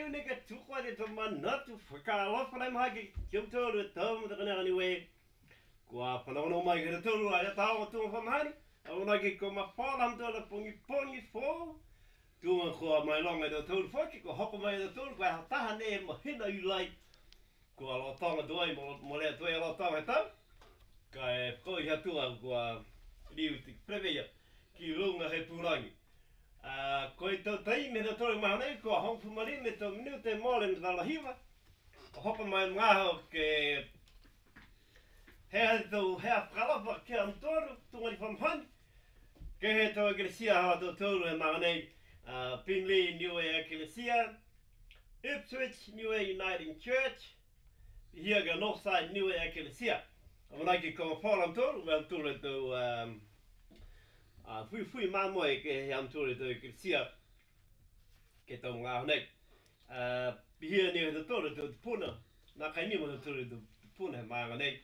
ni ka tukwa de to man not to whakaalofa nei maha ki kium tōru tau mo taka nera niwe kua whanaono mai kera tōru a tau o tūma whamahani a wana ki ko ma whalam tōra pongi pongi fō tūma kua mai longa do tōru whaki ko hoko mai do tōru kua hataha ne mo hina ulai kua lo tonga tuai mo lea tuai lo tonga tau ka e whakoi hatua kua riu te preveia ki runga he pūrangi koe tau tai me te tore maha nei, kua hongpu mari me tau minu te mole me tala hiwa. O hopa mai ngaho ke hea tau hea whakalofa ke am toru, tungari whamhani. Ke he tau ekelesia hawa tau toru he maha nei, Pinley Niue Ekelesia, Ipswich Niue Uniting Church, Hiaga Northside Niue Ekelesia. Amanai ki kama whalam toru, me am tūre tau fui mamoe ke he am tūre tau ekelesia. Ke tau ngā nei. Pihia ni he tōre tau te puna. Nā kai ni mo he tōre tau te puna he maanga nei.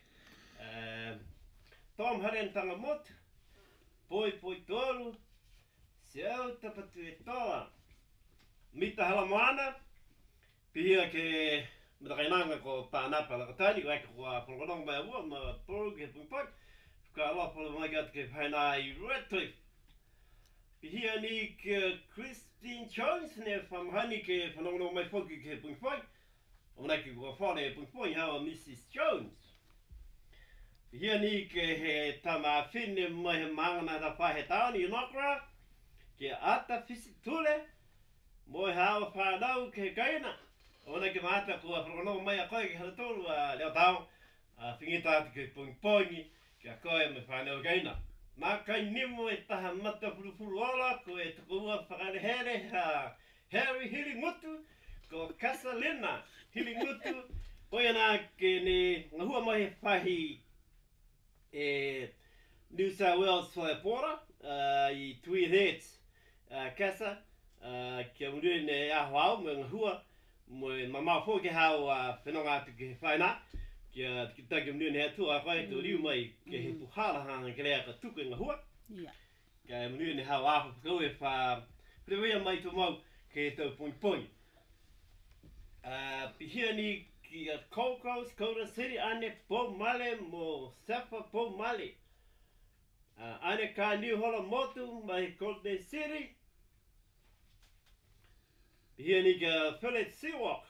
Tom haren tanga mot. Poi tōru. Seau tapatu e toa. Mita hala moana. Pihia ke mita kai nanga ko pānapa lakatani. Ko eka kua whanakotong mai ua. Ma tōru ke pungpak. Ka alopa mai gata ke whaina I Redcliffe. Pihia ni ke Christine Jones ne whamahani ke whanongono mai whoki ke pungwhai. O mana ki kua whane e pungwhai hawa Mrs. Jones. Pihia ni ke he tama whine mai he mangana ta whahe taoni inokra. Ke ata whisi tule. Moi hawa whanau ke he kaina. O mana ki maata kua whanongono mai a koe ke haratolu a leo tau. Whingita ati ke pungwhai ke a koe me whanau kaina. Nā kai nimu e taha mata purupuru ola, ko e tukua whakarehere Harry Hilingutu, ko Casalina Hilingutu, koe nā ke ne ngahua mai he whahi New South Wales Whaipora, I Tweed Heads, Casa, kia murui ne aho au, me ngahua, mo mamau fō ke hau whenonga atu ke whaina, kia taki mniu ne atua koe tō riu mai ke he puhala hanga ke rea ka tuku inga hua. Kia mniu ne hau aho pakau e wha prewea mai tō mau ke tau poi. Pihia ni ki a Cocos, Kora City, ane po male mo Safa po male. Ane ka New Hola motu mai Courtenay City. Pihia ni ka Philip Seawalk.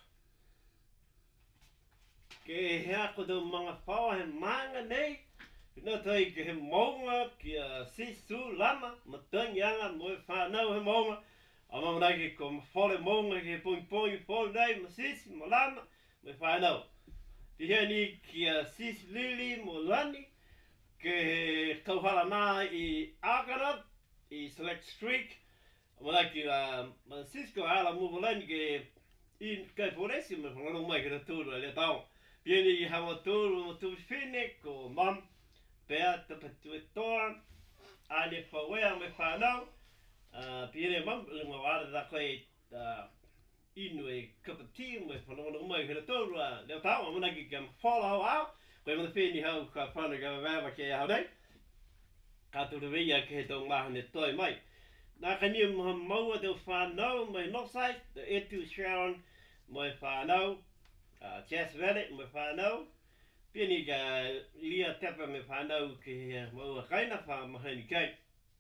Ke hea ko tau mga whaua he manga nei. Pina tai ke he maunga ki a Sisu Lama. Matangi anga mo e whanau he maunga. A mamanai ke ko mawhole maunga ke he pongi whole nei. Ma Sisi, ma Lama, mo e whanau. Pihia ni ki a Sisi Lili mo Lani. Ke he kauhala nā I Argonaut, I Select Streak. A mamanai ki ma Sisi ko ala mo Lani ke I kai poresi ma whangarong mai ke ratūru a lea tau. Pieni I hawa tōru mo tū whine ko mam, pēa tapatu e toa, ane whawea me whanau, pieni mam, lunga wāra da koe inu e kapati me whanongono mai hera tōru a leo tau, amana ki kia mwhala hau au, koe mana whini hau ka whana ka wawa ke hau nei, ka tūra wia ke he tō mahane toi mai. Nā ka nia maua tau whanau mai Northside, the Etu Sharon mai whanau, Jazz Valley me whanau. Pieni ka lia tepa me whanau ke he maua kaina whamahani kei.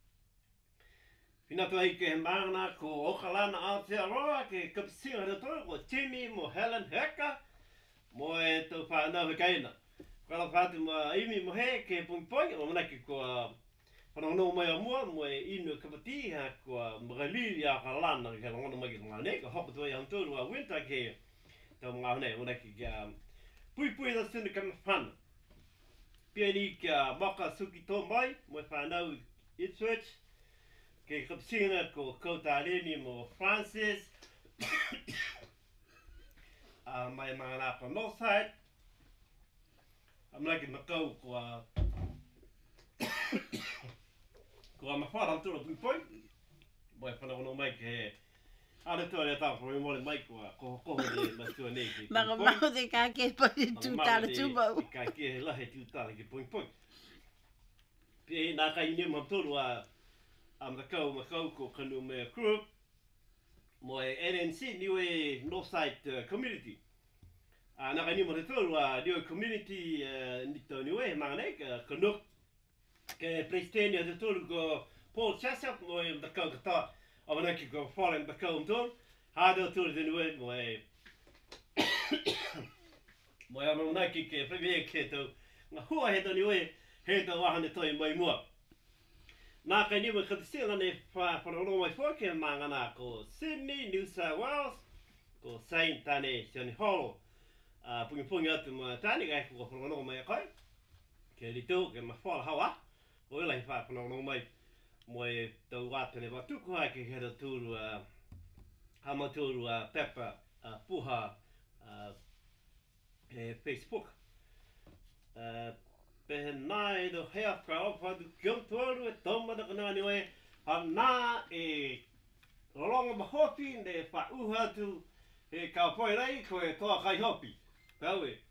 Pina toi ke he maana ko Okalana Aotearoa ke kapisinga ratoi ko Timmy mo Helen Heka mo e tau whanau he kaina. Kala whatu ma imi mo he ke pungpoi o manaki ko whanongo mai a mua mo e inu kapati ha ko magalili a Okalana ke longono mai ki ngā nei ka hoko toi amturu a winter ke tau ngā nei, ona ki kia pui da sunu ka mawhana. Pia ni kia maka suki tō mai, mo e whanau Ipswich, ke kapsinga ko Kautareni mo Francis, mai mga nāpa Northside, amlaki makau kua kua mawhana amtura pui, mo e whanau mai ke Ana tō rea tāpō me mole mai kua koho ne matua nei ke Maka mau te kā ke pari tūtāra tūpau. Ka ke he lahe tūtāra ke poi. Pia nā kai niu mamtoru a makau ko kanu mea group. Mo e NNC niwe Northside community. Naka ni mo rito niwe community nito niwe manganek kanuk ke Preston ya rito go Paul Chasap mo yung dakang kata amanaki go falling dakang ton hado tur niwe mo mo ya manaki ke premier ke to nga hua heto niwe heto wahan to mo mo Naka ni mo kadisila ni fa no mai foke mangana ko Sydney, New South Wales, ko Saint Tane, Sydney Hollow. Pungi atu ma tani ga ko no mai kai. Ke ditu ke ma fa hawa. Ko lai fa no mai moi to wa tene ba tu ko ke hera tu amatur pepper puha Facebook. Nai do hea kau padu kiomtoru toma da kana niwe na longa mahopi ne fa uhatu kau poi rai ko to kai hopi. Kawe